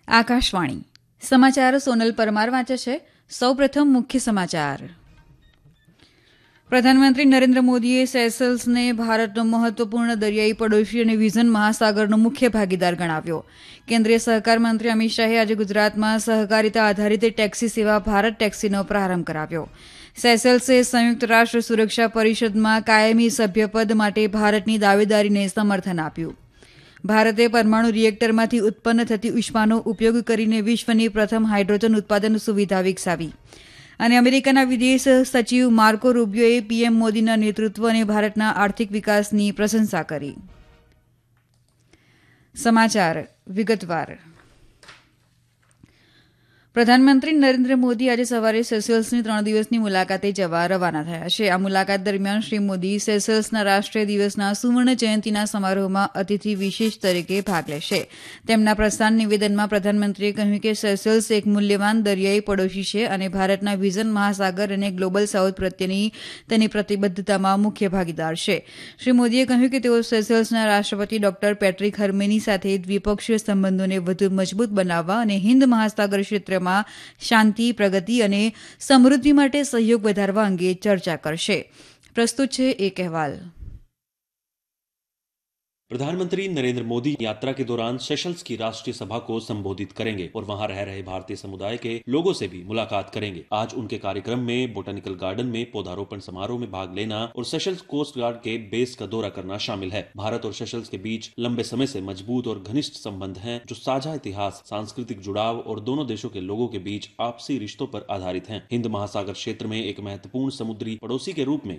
આકાશવાણી સમાચાર સોનલ પરમાર વાંચે છે. સૌપ્રથમ મુખ્ય સમાચાર. પ્રધાનમંત્રી નરેન્દ્ર મોદીએ સેશલ્સને ભારતનો મહત્વપૂર્ણ દરિયાઈ પડોશી અને વિઝન મહાસાગરનો મુખ્ય ભાગીદાર ગણાવ્યો. કેન્દ્રીય સહકાર મંત્રી અમિત શાહે આજે ગુજરાતમાં સહકારિતા આધારિત ટેક્સી સેવા ભારત ટેક્સીનો પ્રારંભ કરાવ્યો. સેશલ્સે સંયુક્ત રાષ્ટ્ર સુરક્ષા પરિષદમાં કાયમી સભ્યપદ માટે ભારતની દાવેદારીને સમર્થન આપ્યું. ભારતે પરમાણુ રિએક્ટરમાંથી ઉત્પન્ન થતી ઉષ્માનો ઉપયોગ કરીને વિશ્વની પ્રથમ હાઇડ્રોજન ઉત્પાદન સુવિધા વિકસાવી. અને અમેરિકાના વિદેશ સચિવ માર્કો રૂબિયોએ પીએમ મોદીના નેતૃત્વ અને ભારતના આર્થિક વિકાસની પ્રશંસા કરી. સમાચાર વિગતવાર. પ્રધાનમંત્રી નરેન્દ્ર મોદી આજે સવારે સેશલ્સની 3 દિવસની મુલાકાતે જવા રવાના થયા છે. આ મુલાકાત દરમિયાન શ્રી મોદી સેશલ્સના રાષ્ટ્રીય દિવસના સુવર્ણ જયંતિના સમારોહમાં અતિથિ વિશેષ તરીકે ભાગ લેશે. તેમના પ્રસ્થાન નિવેદનમાં પ્રધાનમંત્રીએ કહ્યું કે સેશલ્સ એક મૂલ્યવાન દરિયાઈ પડોશી છે અને ભારતના વિઝન મહાસાગર અને ગ્લોબલ સાઉથ પ્રત્યેની તેની પ્રતિબદ્ધતામાં મુખ્ય ભાગીદાર છે. શ્રી મોદીએ કહ્યું કે તેઓ સેશલ્સના રાષ્ટ્રપતિ ડોક્ટર પેટ્રિક હર્મેની સાથે દ્વિપક્ષીય સંબંધોને વધુ મજબૂત બનાવવા અને હિન્દ મહાસાગર ક્ષેત્રમાં શાંતિ, પ્રગતિ અને સમૃદ્ધિ માટે સહયોગ વધારવા અંગે ચર્ચા કરશે. પ્રસ્તુત છે એક અહેવાલ. प्रधानमंत्री नरेंद्र मोदी यात्रा के दौरान सेशल्स की राष्ट्रीय सभा को संबोधित करेंगे और वहां रह रहे भारतीय समुदाय के लोगों से भी मुलाकात करेंगे. आज उनके कार्यक्रम में बोटेनिकल गार्डन में पौधारोपण समारोह में भाग लेना और सेशल्स कोस्ट गार्ड के बेस का दौरा करना शामिल है. भारत और सेशल्स के बीच लंबे समय से मजबूत और घनिष्ठ संबंध हैं, जो साझा इतिहास, सांस्कृतिक जुड़ाव और दोनों देशों के लोगों के बीच आपसी रिश्तों पर आधारित हैं. हिंद महासागर क्षेत्र में एक महत्वपूर्ण समुद्री पड़ोसी के रूप में